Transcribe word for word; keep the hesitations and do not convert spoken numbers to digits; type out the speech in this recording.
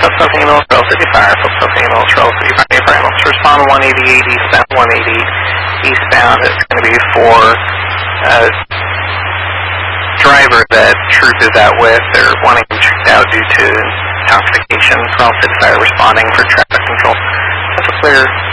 Substation email, Trail City Fire. Substation email, Trail City Fire. Fire email. Respond one eighty-eight eastbound, one eighty eastbound. It's going to be for uh, driver that Troop is out with. They're wanting him checked out due to intoxication. Trail City Fire responding for traffic control. That's a clear.